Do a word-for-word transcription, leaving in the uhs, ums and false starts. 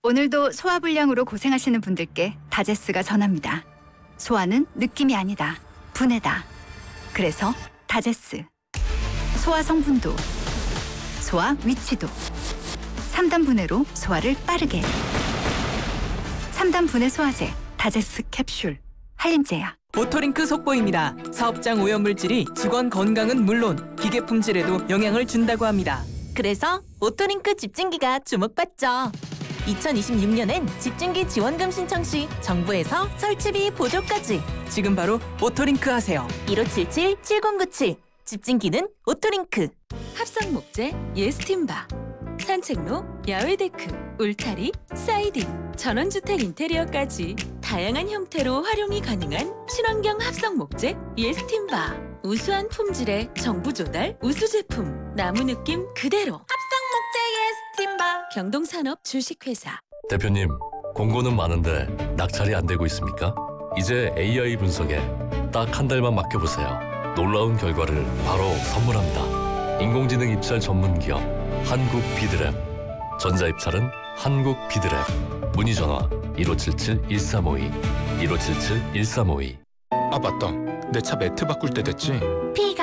오늘도 소화불량으로 고생하시는 분들께 다제스가 전합니다. 소화는 느낌이 아니다. 분해다. 그래서 다제스. 소화 성분도, 소화 위치도. 삼 단 분해로 소화를 빠르게. 삼 단 분해 소화제 다제스 캡슐. 한림제약. 오토링크 속보입니다. 사업장 오염물질이 직원 건강은 물론 기계 품질에도 영향을 준다고 합니다. 그래서 오토링크 집진기가 주목받죠. 이천이십육 년엔 집진기 지원금 신청 시 정부에서 설치비 보조까지. 지금 바로 오토링크 하세요. 일오칠칠 칠공구칠 집진기는 오토링크. 합성 목재 예스팀바, 산책로, 야외 데크, 울타리, 사이딩, 전원주택 인테리어까지 다양한 형태로 활용이 가능한 친환경 합성 목재 예스팀바. 우수한 품질의 정부 조달 우수 제품, 나무 느낌 그대로. 합성 목재 예스팀바. 경동산업 주식회사. 대표님, 공고는 많은데 낙찰이 안 되고 있습니까? 이제 에이아이 분석에 딱 한 달만 맡겨보세요. 놀라운 결과를 바로 선물합니다. 인공지능 입찰 전문 기업 한국 비드랩. 전자입찰은 한국 비드랩. 문의 전화 일오칠칠 일삼오이 일오칠칠 일삼오이. 아 맞다, 내 차 매트 바꿀 때 됐지? 피가